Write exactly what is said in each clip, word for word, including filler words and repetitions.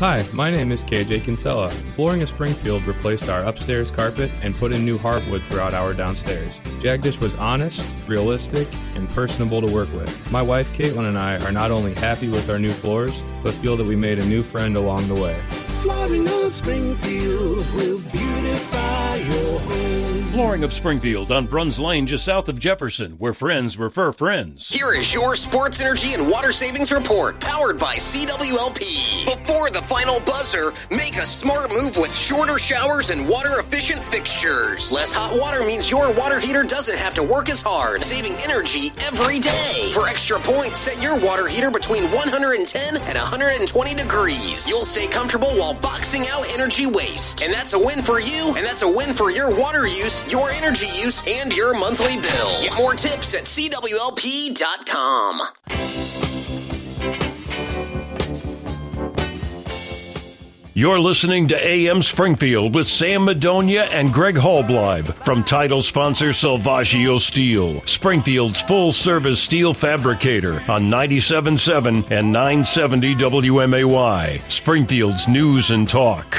Hi, my name is K J Kinsella. Flooring of Springfield replaced our upstairs carpet and put in new hardwood throughout our downstairs. Jagdish was honest, realistic, and personable to work with. My wife Caitlin and I are not only happy with our new floors, but feel that we made a new friend along the way. Flooring of Springfield will beautify your home. Flooring of Springfield on Bruns Lane, just south of Jefferson, where friends refer friends. Here is your Sports Energy and Water Savings Report, powered by C W L P. Before the final buzzer, make a smart move with shorter showers and water-efficient fixtures. Less hot water means your water heater doesn't have to work as hard, saving energy every day. For extra points, set your water heater between one hundred ten and one hundred twenty degrees. You'll stay comfortable while boxing out energy waste. And that's a win for you, and that's a win for your water use, your energy use, and your monthly bill. Get more tips at C W L P dot com. You're listening to A M Springfield with Sam Madonia and Greg Hallbleib from title sponsor Salvaggio Steel, Springfield's full-service steel fabricator on ninety-seven point seven and nine seventy W M A Y, Springfield's news and talk.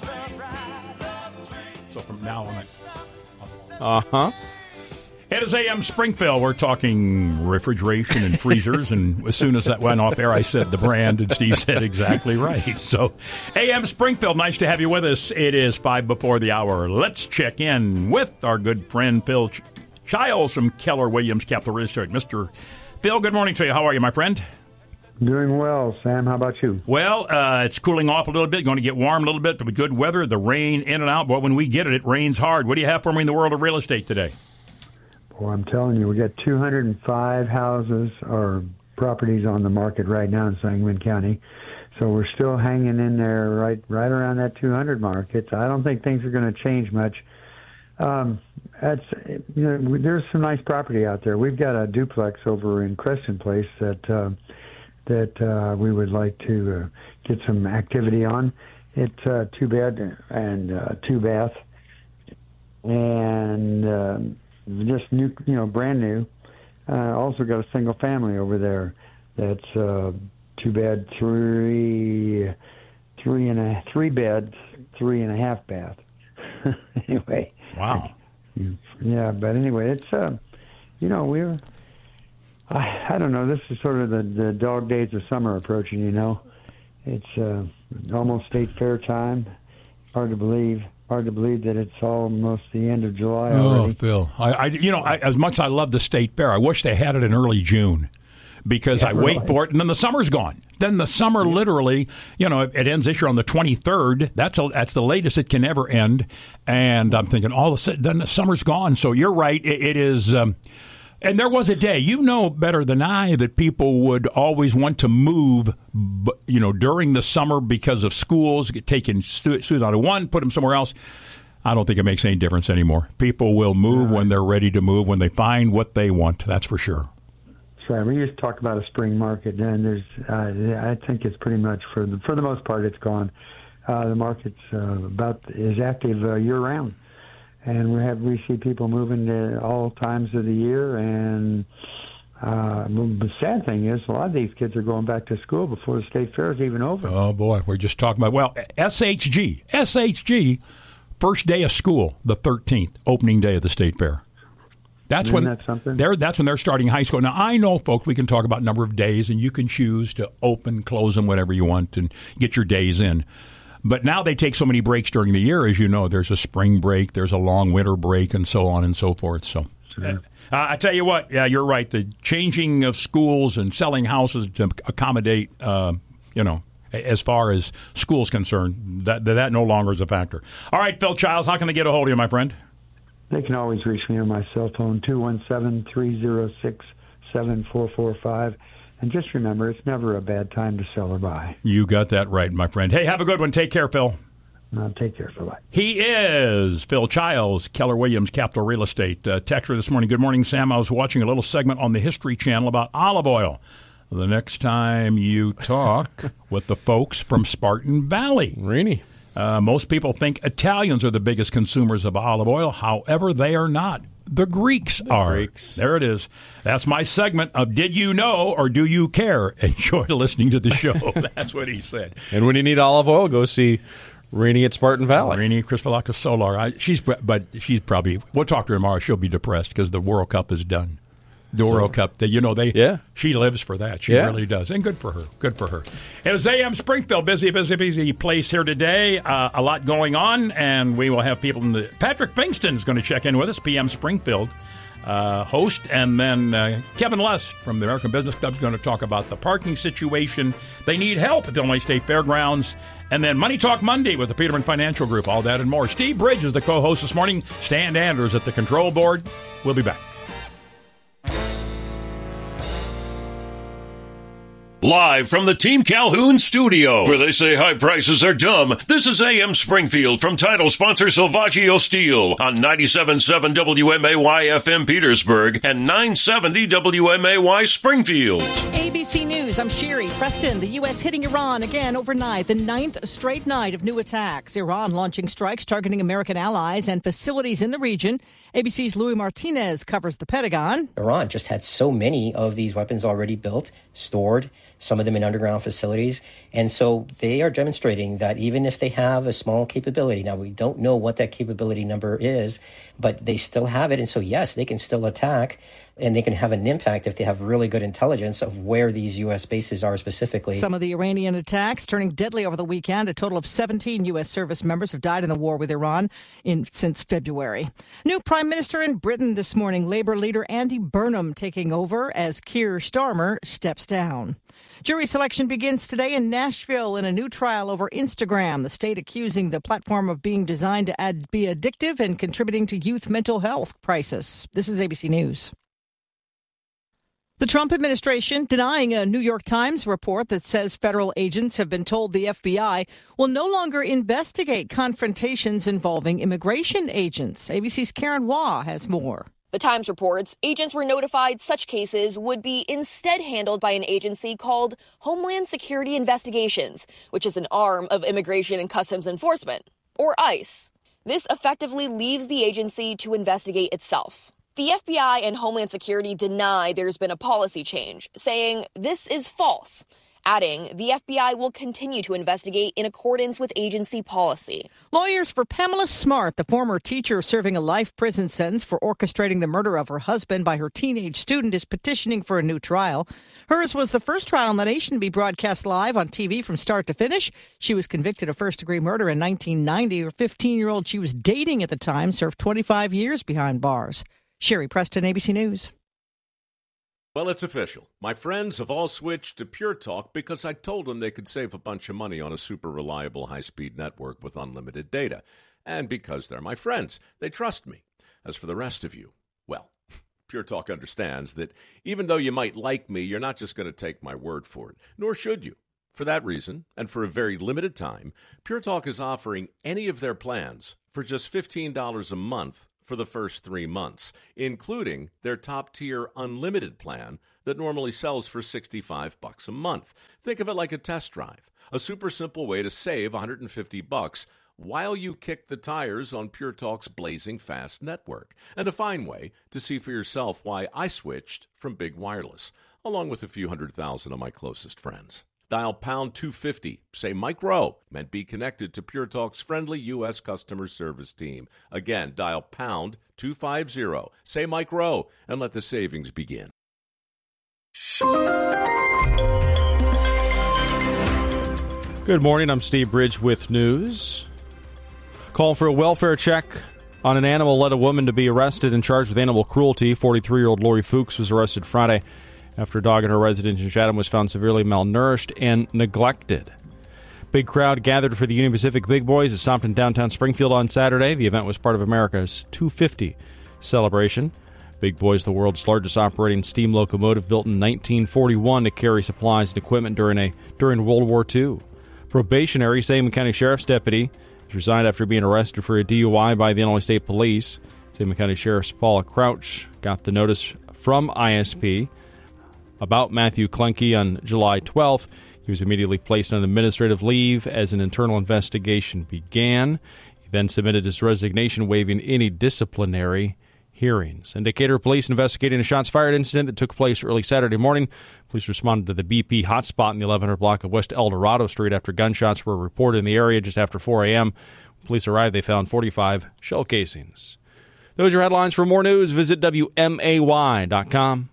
So from now on, uh-huh. it is A M Springfield. We're talking refrigeration and freezers, and as soon as that went off air, I said the brand, and Steve said exactly right. So, A M Springfield, nice to have you with us. It is five before the hour. Let's check in with our good friend Phil Ch- Childs from Keller Williams Capital Real Estate. Mister Phil, good morning to you. How are you, my friend? Doing well, Sam. How about you? Well, uh, it's cooling off a little bit. Going to get warm a little bit, but good weather. The rain in and out. But when we get it, it rains hard. What do you have for me in the world of real estate today? Well, I'm telling you, we got two hundred five houses or properties on the market right now in Sangamon County. So we're still hanging in there right right around that two hundred mark. It's, I don't think things are going to change much. Um, that's, you know, there's some nice property out there. We've got a duplex over in Crescent Place that uh, that uh, we would like to uh, get some activity on. It's uh, two bed and uh, two bath, and uh, just new, you know, brand new. Uh, also got a single family over there that's uh, two bed, three, three and a three beds, three and a half bath. Anyway. Wow. Yeah, but anyway, it's uh, you know, we're. I, I don't know. This is sort of the, the dog days of summer approaching, you know. It's uh, almost state fair time. Hard to believe. Hard to believe that it's almost the end of July already. Oh, Phil. I, I you know, I, as much as I love the state fair, I wish they had it in early June because yeah, I really. wait for it, and then the summer's gone. Then the summer literally, you know, it, it ends this year on the twenty-third. That's a, that's the latest it can ever end. And I'm thinking, all of a sudden, then the summer's gone. So you're right. It, it is... Um, And there was a day, you know better than I, that people would always want to move, you know, during the summer because of schools, get taken students out of one, put them somewhere else. I don't think it makes any difference anymore. People will move when they're ready to move, when they find what they want. That's for sure. Sorry, we just talked about a spring market, and there's, uh, I think it's pretty much for the for the most part, it's gone. Uh, the market's uh, about is active uh, year round. And we have we see people moving to all times of the year, and uh, the sad thing is a lot of these kids are going back to school before the state fair is even over. Oh boy, we're just talking about well, S H G, S H G, first day of school, the thirteenth, opening day of the state fair. That's Isn't when that something? they're that's when they're starting high school. Now I know, folks, we can talk about number of days, and you can choose to open, close them, whatever you want, and get your days in. But now they take so many breaks during the year, as you know. There's a spring break, there's a long winter break, and so on and so forth. So, sure. uh, I tell you what, yeah, you're right. The changing of schools and selling houses to accommodate, uh, you know, as far as school's concerned, that that no longer is a factor. All right, Phil Childs, how can they get a hold of you, my friend? They can always reach me on my cell phone, two one seven, three zero six, seven four four five. And just remember, it's never a bad time to sell or buy. You got that right, my friend. Hey, have a good one. Take care, Phil. Uh, take care. Bye-bye. He is Phil Childs, Keller Williams Capital Real Estate. Uh, texter this morning. Good morning, Sam. I was watching a little segment on the History Channel about olive oil. The next time you talk with the folks from Spartan Valley. Rainy. Uh, most people think Italians are the biggest consumers of olive oil. However, they are not. the Greeks the are. Greeks. There it is. That's my segment of Did You Know or Do You Care? Enjoy listening to the show. That's what he said. And when you need olive oil, go see Rainey at Spartan Valley. Rainey Christopher Solar. I, she's, but she's probably, we'll talk to her tomorrow. She'll be depressed because the World Cup is done. The so, World Cup, you know, they. Yeah. She lives for that. She yeah. really does. And good for her. Good for her. It is A M Springfield. Busy, busy, busy place here today. Uh, a lot going on, and we will have people in the. Patrick Pinkston is going to check in with us, P M Springfield uh, host. And then uh, Kevin Lust from the American Business Club is going to talk about the parking situation. They need help at the Illinois State Fairgrounds. And then Money Talk Monday with the Peterman Financial Group. All that and more. Steve Bridge is the co-host this morning. Stan Anders at the control board. We'll be back. Live from the Team Calhoun studio, where they say high prices are dumb, this is A M Springfield from title sponsor Salvaggio Steel on ninety-seven point seven W M A Y F M Petersburg and nine seventy W M A Y Springfield. A B C News, I'm Sherry Preston. The U S hitting Iran again overnight, the ninth straight night of new attacks. Iran launching strikes targeting American allies and facilities in the region. A B C's Louis Martinez covers the Pentagon. Iran just had so many of these weapons already built, stored, some of them in underground facilities. And so they are demonstrating that even if they have a small capability, now we don't know what that capability number is, but they still have it. And so, yes, they can still attack, and they can have an impact if they have really good intelligence of where these U S bases are specifically. Some of the Iranian attacks turning deadly over the weekend. A total of seventeen U S service members have died in the war with Iran in, since February. New Prime Minister in Britain this morning, Labour leader Andy Burnham taking over as Keir Starmer steps down. Jury selection begins today in Nashville in a new trial over Instagram, the state accusing the platform of being designed to add, be addictive and contributing to youth mental health crisis. This is A B C News. The Trump administration denying a New York Times report that says federal agents have been told the F B I will no longer investigate confrontations involving immigration agents. A B C's Karen Waugh has more. The Times reports agents were notified such cases would be instead handled by an agency called Homeland Security Investigations, which is an arm of Immigration and Customs Enforcement, or ICE. This effectively leaves the agency to investigate itself. The F B I and Homeland Security deny there's been a policy change, saying this is false, adding the F B I will continue to investigate in accordance with agency policy. Lawyers for Pamela Smart, the former teacher serving a life prison sentence for orchestrating the murder of her husband by her teenage student, is petitioning for a new trial. Hers was the first trial in the nation to be broadcast live on T V from start to finish. She was convicted of first-degree murder in nineteen ninety. Her fifteen-year-old she was dating at the time served twenty-five years behind bars. Sherry Preston, A B C News. Well, it's official. My friends have all switched to Pure Talk because I told them they could save a bunch of money on a super reliable high-speed network with unlimited data. And because they're my friends, they trust me. As for the rest of you, well, Pure Talk understands that even though you might like me, you're not just going to take my word for it, nor should you. For that reason, and for a very limited time, Pure Talk is offering any of their plans for just fifteen dollars a month for the first three months, including their top-tier unlimited plan that normally sells for sixty-five bucks a month. Think of it like a test drive, a super simple way to save one hundred fifty bucks while you kick the tires on Pure Talk's blazing fast network, and a fine way to see for yourself why I switched from big wireless, along with a few hundred thousand of my closest friends. Dial pound two fifty, say Mike Rowe, meant be connected to Pure Talk's friendly U S customer service team. Again, dial pound two fifty, say Mike Rowe, and let the savings begin. Good morning, I'm Steve Bridge with news. Call for a welfare check on an animal led a woman to be arrested and charged with animal cruelty. forty-three-year-old Lori Fuchs was arrested Friday after a dog in her residence in Chatham was found severely malnourished and neglected. Big crowd gathered for the Union Pacific Big Boys. It stopped in downtown Springfield on Saturday. The event was part of America's two fifty celebration. Big Boys, the world's largest operating steam locomotive, built in nineteen forty-one to carry supplies and equipment during a during World War Two. Probationary Sangamon County Sheriff's deputy resigned after being arrested for a D U I by the Illinois State Police. Sangamon County Sheriff's Paula Crouch got the notice from I S P about Matthew Klenke on July twelfth. He was immediately placed on administrative leave as an internal investigation began. He then submitted his resignation, waiving any disciplinary hearings. And Decatur police investigating a shots fired incident that took place early Saturday morning. Police responded to the B P hotspot in the eleven hundred block of West El Dorado Street after gunshots were reported in the area just after four a.m. When police arrived, they found forty-five shell casings. Those are your headlines. For more news, visit W M A Y dot com.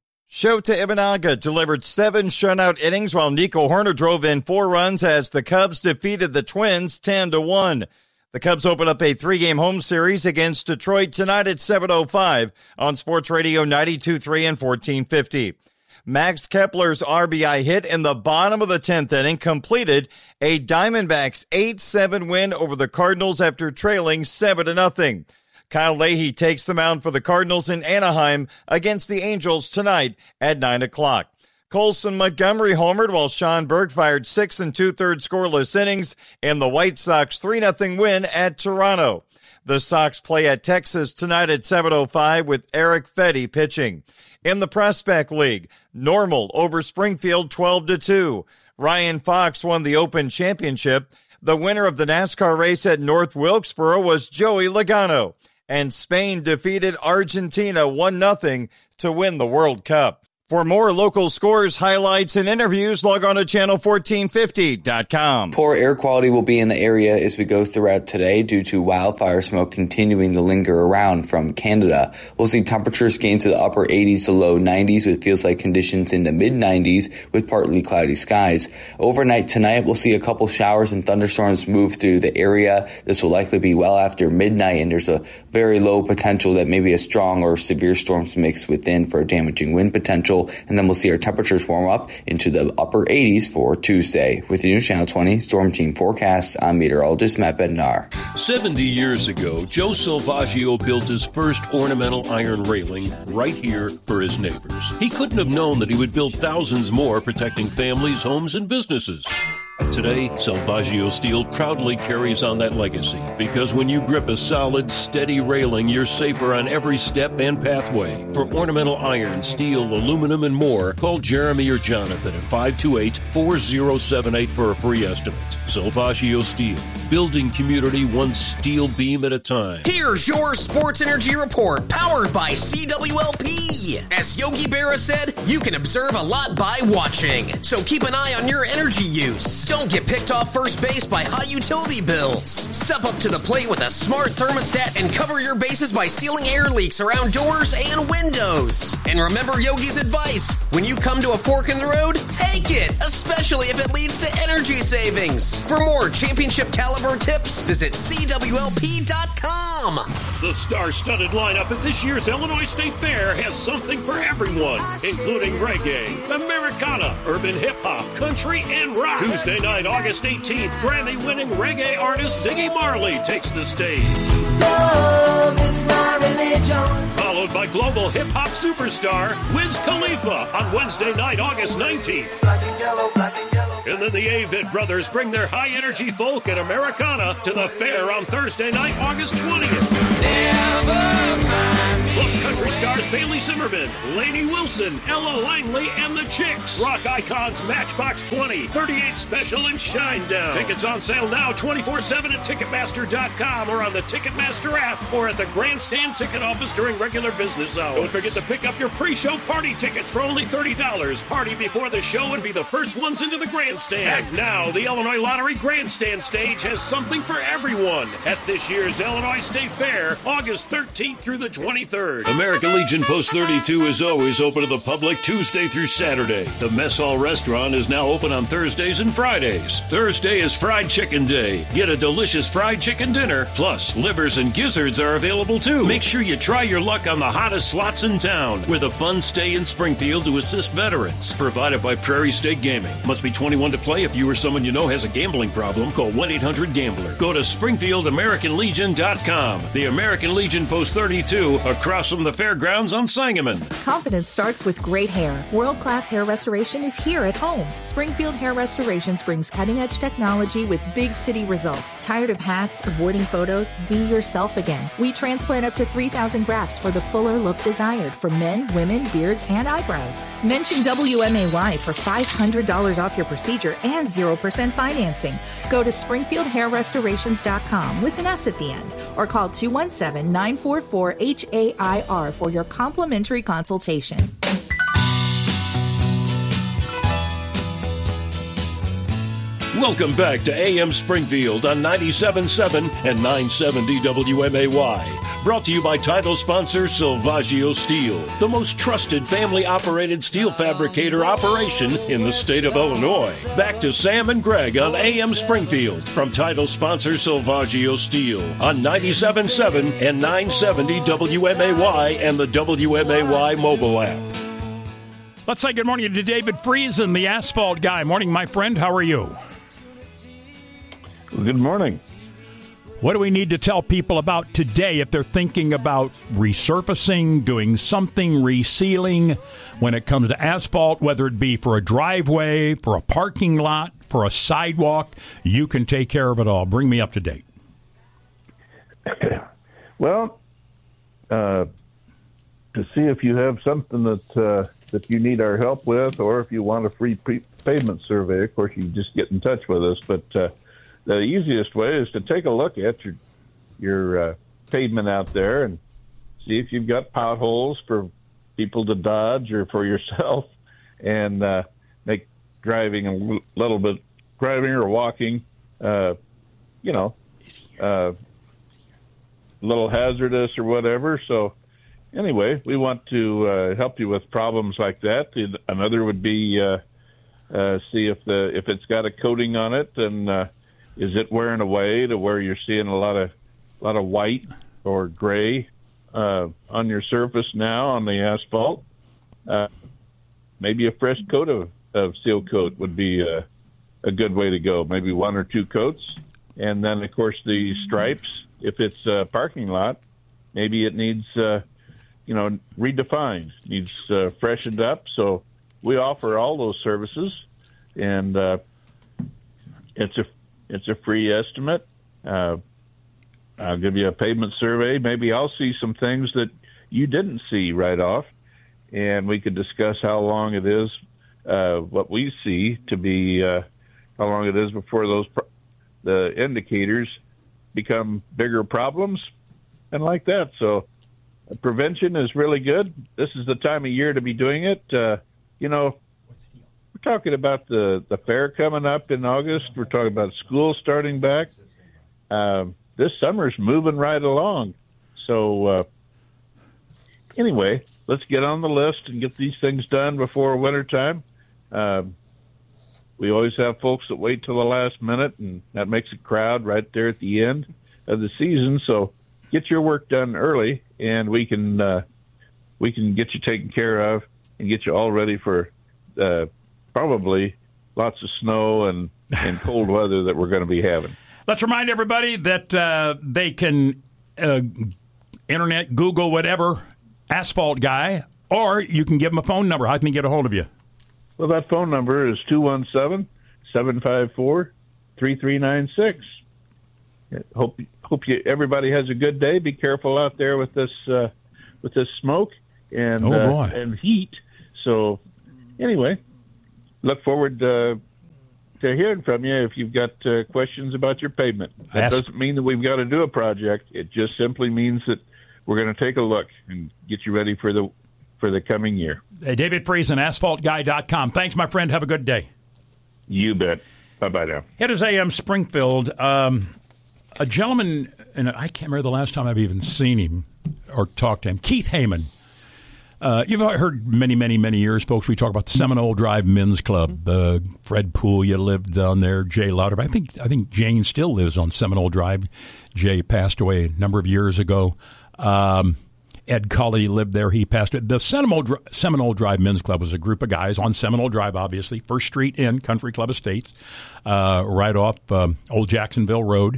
Shota Imanaga delivered seven shutout innings while Nico Horner drove in four runs as the Cubs defeated the Twins ten to one. The Cubs open up a three-game home series against Detroit tonight at seven oh five on Sports Radio ninety-two point three and fourteen fifty. Max Kepler's R B I hit in the bottom of the tenth inning completed a Diamondbacks eight seven win over the Cardinals after trailing seven to nothing. Kyle Leahy takes the mound for the Cardinals in Anaheim against the Angels tonight at nine o'clock. Colson Montgomery homered while Sean Burke fired six and two-thirds scoreless innings in the White Sox three nothing win at Toronto. The Sox play at Texas tonight at seven oh five with Eric Fedde pitching. In the Prospect League, Normal over Springfield twelve to two. Ryan Fox won the Open Championship. The winner of the NASCAR race at North Wilkesboro was Joey Logano. And Spain defeated Argentina one nothing to win the World Cup. For more local scores, highlights, and interviews, log on to channel fourteen fifty dot com. Poor air quality will be in the area as we go throughout today due to wildfire smoke continuing to linger around from Canada. We'll see temperatures gain to the upper eighties to low nineties with feels-like conditions in the mid nineties with partly cloudy skies. Overnight tonight, we'll see a couple showers and thunderstorms move through the area. This will likely be well after midnight, and there's a very low potential that maybe a strong or severe storms mix within for a damaging wind potential. And then we'll see our temperatures warm up into the upper eighties for Tuesday. With the new Channel twenty Storm Team forecast, I'm meteorologist Matt Bednar. seventy years ago, Joe Salvaggio built his first ornamental iron railing right here for his neighbors. He couldn't have known that he would build thousands more, protecting families, homes, and businesses. Today, Salvaggio Steel proudly carries on that legacy, because when you grip a solid, steady railing, you're safer on every step and pathway. For ornamental iron, steel, aluminum, and more, call Jeremy or Jonathan at five two eight, four oh seven eight for a free estimate. Salvaggio Steel, building community one steel beam at a time. Here's your Sports Energy Report, powered by C W L P. As Yogi Berra said, you can observe a lot by watching, so keep an eye on your energy use. Don't get picked off first base by high utility bills. Step up to the plate with a smart thermostat and cover your bases by sealing air leaks around doors and windows. And remember Yogi's advice, when you come to a fork in the road, take it, especially if it leads to energy savings. For more championship caliber tips, visit C W L P dot com. The star-studded lineup at this year's Illinois State Fair has something for everyone, including reggae, Americana, urban hip-hop, country, and rock. Tuesday night, August eighteenth, Grammy-winning reggae artist Ziggy Marley takes the stage. Love is my religion. Followed by global hip-hop superstar Wiz Khalifa on Wednesday night, August nineteenth. Black and yellow, black and yellow. And then the Avett Brothers bring their high-energy folk and Americana to the fair on Thursday night, August twentieth. Never mind me. Plus country stars Bailey Zimmerman, Lainey Wilson, Ella Langley, and the Chicks. Rock icons Matchbox twenty, thirty-eight Special, and Shinedown. Tickets on sale now twenty-four seven at Ticketmaster dot com or on the Ticketmaster app or at the Grandstand ticket office during regular business hours. Don't forget to pick up your pre-show party tickets for only thirty dollars. Party before the show and be the first ones into the Grandstand. And now, the Illinois Lottery Grandstand stage has something for everyone at this year's Illinois State Fair, August thirteenth through the twenty-third. American Legion Post thirty-two is always open to the public Tuesday through Saturday. The Mess Hall Restaurant is now open on Thursdays and Fridays. Thursday is Fried Chicken Day. Get a delicious fried chicken dinner, plus livers and gizzards are available too. Make sure you try your luck on the hottest slots in town with a fun stay in Springfield to assist veterans. Provided by Prairie State Gaming. Must be twenty-one to play. If you or someone you know has a gambling problem, call one eight hundred gambler. Go to Springfield American Legion dot com. The American Legion Post thirty-two across from the fairgrounds Salons on Sangamon. Confidence starts with great hair. World-class hair restoration is here at home. Springfield Hair Restorations brings cutting-edge technology with big city results. Tired of hats, avoiding photos? Be yourself again. We transplant up to three thousand grafts for the fuller look desired for men, women, beards, and eyebrows. Mention W M A Y for five hundred dollars off your procedure and zero percent financing. Go to springfield hair restorations dot com with an S at the end or call two one seven, nine four four, H A I R for your complimentary consultation. Welcome back to A M Springfield on ninety-seven point seven and nine seventy W M A Y. Brought to you by title sponsor Silvaggio Steel, the most trusted family-operated steel fabricator operation in the state of Illinois. Back to Sam and Greg on A M Springfield from title sponsor Silvaggio Steel on ninety-seven point seven and nine seventy W M A Y and the W M A Y mobile app. Let's say good morning to David Friesen, the asphalt guy. Morning, my friend. How are you? Good morning. What do we need to tell people about today if they're thinking about resurfacing, doing something, resealing when it comes to asphalt, whether it be for a driveway, for a parking lot, for a sidewalk? You can take care of it all. Bring me up to date. Well, uh, to see if you have something that uh, that you need our help with, or if you want a free pre- pavement survey, of course, you just get in touch with us. But uh, the easiest way is to take a look at your your uh, pavement out there and see if you've got potholes for people to dodge or for yourself, and uh, make driving a little bit, driving or walking, uh, you know, uh, a little hazardous or whatever. So anyway, we want to uh, help you with problems like that. Another would be uh, uh, see if the if it's got a coating on it, and uh, is it wearing away to where you're seeing a lot of a lot of white or gray uh, on your surface now on the asphalt? Uh, maybe a fresh coat of, of seal coat would be a, a good way to go. Maybe one or two coats, and then of course the stripes. If it's a parking lot, maybe it needs uh, you know redefined, needs uh, freshened up. So we offer all those services, and uh, it's a It's a free estimate. Uh, I'll give you a pavement survey. Maybe I'll see some things that you didn't see right off, and we could discuss how long it is, uh, what we see to be, uh, how long it is before those pro- the indicators become bigger problems, and like that. So uh, prevention is really good. This is the time of year to be doing it. Uh, you know, we're talking about the, the fair coming up in August. We're talking about school starting back. Um, this summer's moving right along. So uh, anyway, let's get on the list and get these things done before wintertime. Um, we always have folks that wait till the last minute, and that makes a crowd right there at the end of the season. So get your work done early, and we can uh, we can get you taken care of and get you all ready for uh, probably lots of snow and, and cold weather that we're going to be having. Let's remind everybody that uh, they can uh, internet, Google, whatever, asphalt guy, or you can give them a phone number. How can they get a hold of you? Well, that phone number is two one seven, seven five four, three three nine six. Hope hope you everybody has a good day. Be careful out there with this uh, with this smoke and oh, boy. Uh, and heat. So anyway, look forward to, to hearing from you if you've got uh, questions about your pavement. That Ask- doesn't mean that we've got to do a project. It just simply means that we're going to take a look and get you ready for the for the coming year. Hey, David Friesen, asphalt guy dot com. Thanks, my friend. Have a good day. You bet. Bye-bye now. It is A M Springfield. Um, a gentleman, and I can't remember the last time I've even seen him or talked to him, Keith Heyman. Uh, you've heard many, many, many years, folks, we talk about the Seminole Drive Men's Club. Uh, Fred Puglia lived down there. Jay Lauder. I think I think Jane still lives on Seminole Drive. Jay passed away a number of years ago. Um, Ed Cully lived there. He passed it. The Seminole, Dri- Seminole Drive Men's Club was a group of guys on Seminole Drive, obviously. First Street Inn, Country Club Estates, uh, right off um, Old Jacksonville Road.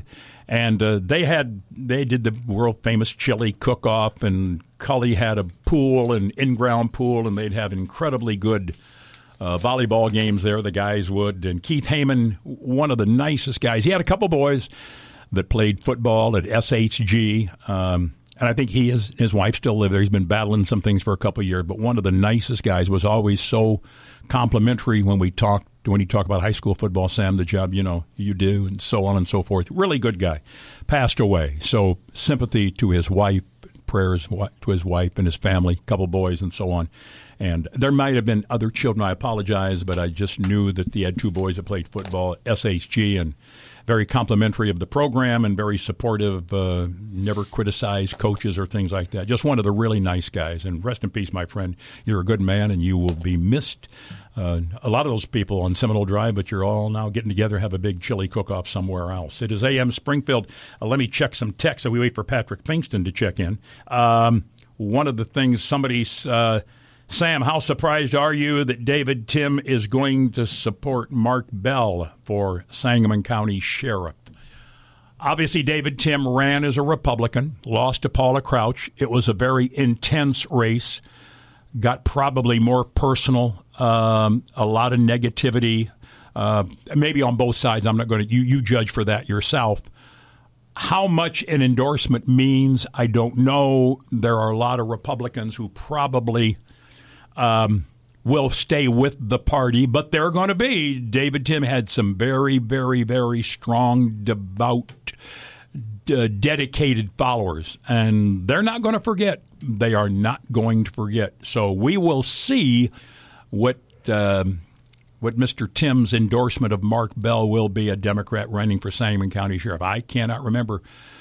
And uh, they had they did the world famous chili cook off, and Cully had a pool, an in ground pool, and they'd have incredibly good uh, volleyball games there. The guys would, and Keith Heyman, one of the nicest guys. He had a couple boys that played football at S H G. Um, And I think he is, his wife still live there. He's been battling some things for a couple of years, but one of the nicest guys, was always so complimentary when we talked, when he talked about high school football. Sam, the job, you know, you do, and so on and so forth. Really good guy. Passed away. So sympathy to his wife, prayers to his wife and his family, couple boys and so on. And there might have been other children. I apologize, but I just knew that he had two boys that played football at S H G, and very complimentary of the program and very supportive, uh, never criticized coaches or things like that. Just one of the really nice guys. And rest in peace, my friend. You're a good man, and you will be missed. Uh, a lot of those people on Seminole Drive, but you're all now getting together, have a big chili cook-off somewhere else. It is A M Springfield. Uh, let me check some texts. So we wait for Patrick Pinkston to check in. Um, one of the things somebody's uh, – Sam, how surprised are you that David Timm is going to support Mark Bell for Sangamon County Sheriff? Obviously, David Timm ran as a Republican, lost to Paula Crouch. It was a very intense race, got probably more personal, um, a lot of negativity, uh, maybe on both sides. I'm not going to, you, you judge for that yourself. How much an endorsement means, I don't know. There are a lot of Republicans who probably Um, will stay with the party, but they're going to be. David Timm had some very, very, very strong, devout, uh, dedicated followers, and they're not going to forget. They are not going to forget. So we will see what uh, what Mister Timm's endorsement of Mark Bell will be, a Democrat running for Sangamon County Sheriff. I cannot remember.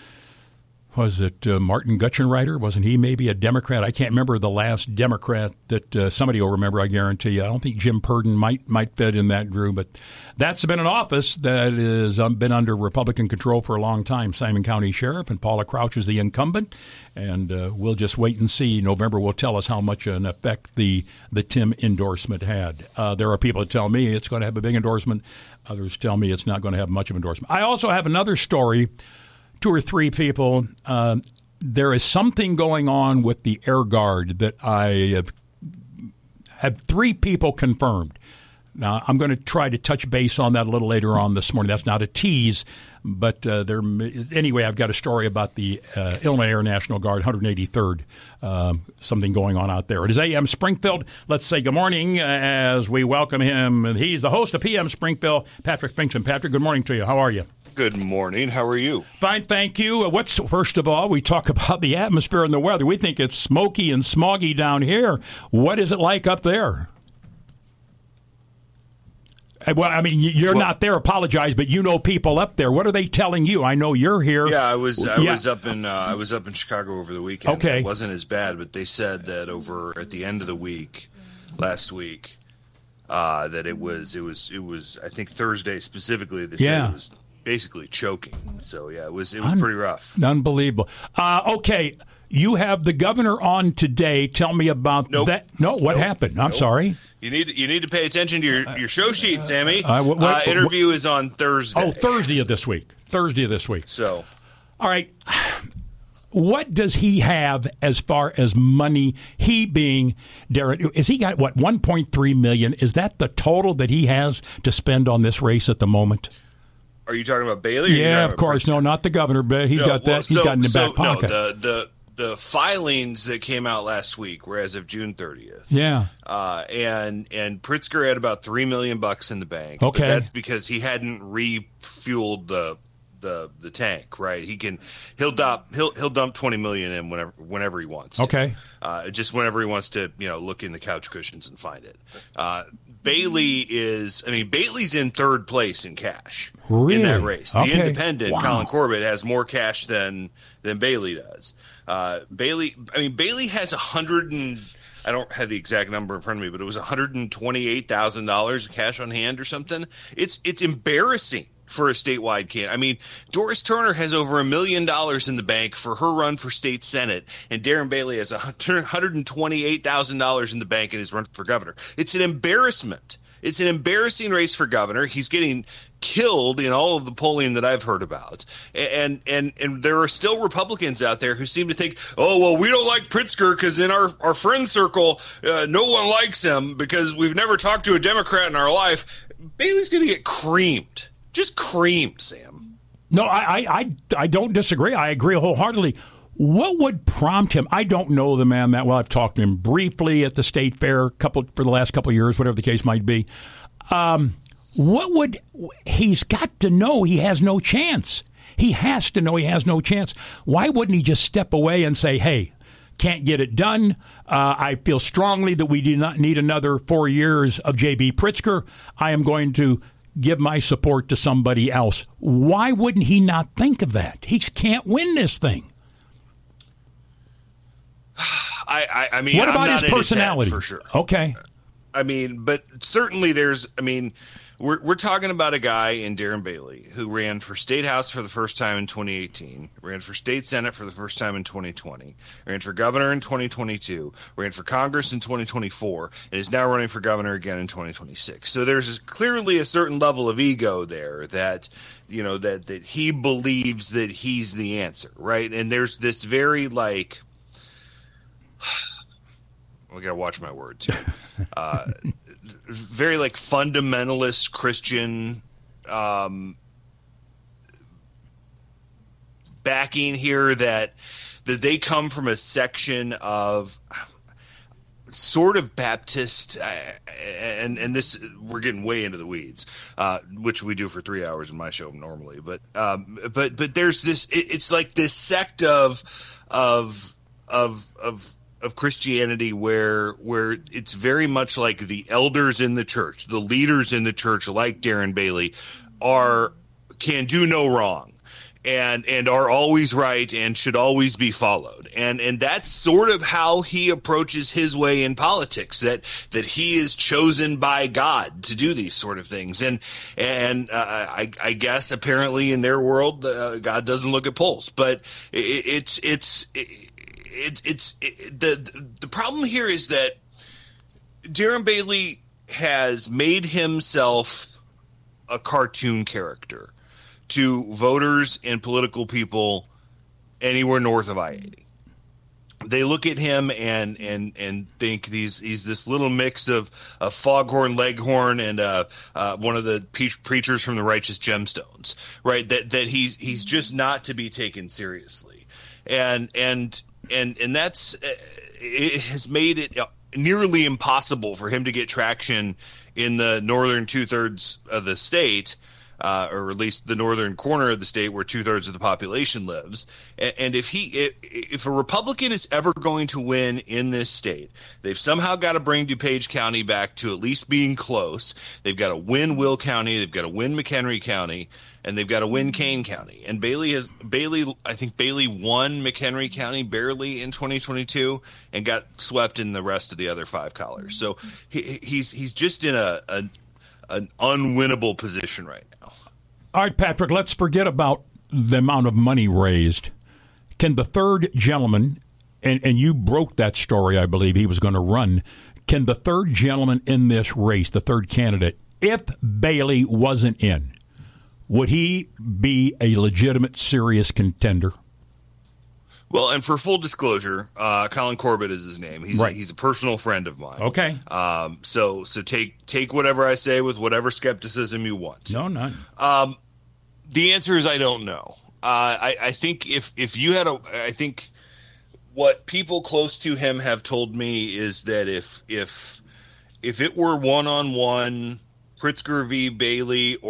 Was it uh, Martin Gutschenreiter? Wasn't he maybe a Democrat? I can't remember the last Democrat that uh, somebody will remember, I guarantee you. I don't think Jim Purdon might might fit in that group, but that's been an office that has um, been under Republican control for a long time, Sangamon County Sheriff, and Paula Crouch is the incumbent, and uh, we'll just wait and see. November will tell us how much an effect the, the Timm endorsement had. Uh, there are people that tell me it's going to have a big endorsement. Others tell me it's not going to have much of an endorsement. I also have another story. Two or three people. Uh, there is something going on with the Air Guard that I have, have three people confirmed. Now, I'm going to try to touch base on that a little later on this morning. That's not a tease, but uh, there. Anyway, I've got a story about the uh, Illinois Air National Guard, one hundred eighty-third, um, something going on out there. It is A M Springfield. Let's say good morning as we welcome him. He's the host of P M Springfield, Patrick Pinkston. Patrick, good morning to you. How are you? Good morning. How are you? Fine, thank you. What's first of all, we talk about the atmosphere and the weather. We think it's smoky and smoggy down here. What is it like up there? Well, I mean, you're well, not there. Apologize, but you know people up there. What are they telling you? I know you're here. Yeah, I was. I yeah. was up in. Uh, I was up in Chicago over the weekend. Okay, it wasn't as bad, but they said that over at the end of the week, last week, uh, that it was. It was. It was. I think Thursday specifically. They yeah. said it was basically choking. So yeah, it was. It was Un- pretty rough. Unbelievable. Uh, okay. You have the governor on today. Tell me about nope. that. No, what nope. happened? I'm nope. sorry. You need you need to pay attention to your, your show sheet, Sammy. Uh, what, what, uh, interview what, is on Thursday. Oh, Thursday of this week. Thursday of this week. So, all right. What does he have as far as money? He being Darren, is he got what one point three million? Is that the total that he has to spend on this race at the moment? Are you talking about Bailey? Or yeah, of course. No, not the governor, but he's no, got well, that. He's so, got in the so, back pocket. No, the the the filings that came out last week were as of June thirtieth. Yeah, uh, and and Pritzker had about three million bucks in the bank. Okay, but that's because he hadn't refueled the the the tank. Right, he can he'll dump he'll he'll dump twenty million in whenever whenever he wants. Okay, uh, just whenever he wants to, you know, look in the couch cushions and find it. Uh, Bailey is, I mean, Bailey's in third place in cash really? in that race. The okay. independent, wow. Colin Corbett, has more cash than than Bailey does. Uh, Bailey, I mean, Bailey has a hundred and I don't have the exact number in front of me, but it was one hundred and twenty-eight thousand dollars cash on hand or something. It's it's embarrassing for a statewide candidate. I mean, Doris Turner has over a million dollars in the bank for her run for state senate, and Darren Bailey has one hundred and twenty-eight thousand dollars in the bank in his run for governor. It's an embarrassment. It's an embarrassing race for governor. He's getting killed in all of the polling that I've heard about. And and and there are still Republicans out there who seem to think, oh, well, we don't like Pritzker because in our, our friend circle, uh, no one likes him because we've never talked to a Democrat in our life. Bailey's going to get creamed. Just creamed, Sam. No, I, I, I, I don't disagree. I agree wholeheartedly. What would prompt him? I don't know the man that well. I've talked to him briefly at the state fair couple for the last couple of years, whatever the case might be. Um, what would he's got to know he has no chance. He has to know he has no chance. Why wouldn't he just step away and say, hey, can't get it done. Uh, I feel strongly that we do not need another four years of J B. Pritzker. I am going to give my support to somebody else. Why wouldn't he not think of that? He can't win this thing. I, I, I mean, what about I'm his not in personality? His head, for sure. Okay. I mean, but certainly there's, I mean, we're we're talking about a guy in Darren Bailey who ran for state house for the first time in twenty eighteen, ran for state senate for the first time in twenty twenty, ran for governor in twenty twenty-two, ran for Congress in twenty twenty-four, and is now running for governor again in twenty twenty-six. So there's clearly a certain level of ego there that, you know, that, that he believes that he's the answer, right? And there's this very, like, I gotta watch my words here. Uh, very like fundamentalist Christian um, backing here that that they come from a section of sort of Baptist, uh, and and this we're getting way into the weeds, uh, which we do for three hours in my show normally. But um, but but there's this. It, it's like this sect of of of of. of Christianity where where it's very much like the elders in the church, the leaders in the church, like Darren Bailey, are can do no wrong and and are always right and should always be followed. And and that's sort of how he approaches his way in politics, that that he is chosen by God to do these sort of things. And and uh, I, I guess apparently in their world, uh, God doesn't look at polls, but it, it's it's it, It, it's it, the the problem here is that Darren Bailey has made himself a cartoon character to voters and political people anywhere north of I eighty. They look at him and and and think he's he's this little mix of a foghorn leghorn and uh, uh, one of the pe- preachers from the Righteous Gemstones, right? That that he's he's just not to be taken seriously, and and. And and that's it has made it nearly impossible for him to get traction in the northern two thirds of the state, uh, or at least the northern corner of the state where two thirds of the population lives. And, and if he if, if a Republican is ever going to win in this state, they've somehow got to bring DuPage County back to at least being close. They've got to win Will County. They've got to win McHenry County. And they've got to win Kane County. And Bailey has Bailey. I think Bailey won McHenry County barely in twenty twenty-two and got swept in the rest of the other five collars. So he, he's he's just in a, a an unwinnable position right now. All right, Patrick. Let's forget about the amount of money raised. Can the third gentleman, and and you broke that story, I believe he was going to run. Can the third gentleman in this race, the third candidate, if Bailey wasn't in, would he be a legitimate, serious contender? Well, and for full disclosure, uh, Colin Corbett is his name. He's right. a, he's a personal friend of mine. Okay. Um, so so take take whatever I say with whatever skepticism you want. No, none. Um, the answer is I don't know. Uh, I, I think if if you had a, I think what people close to him have told me is that if if if it were one on one, Pritzker v. Bailey or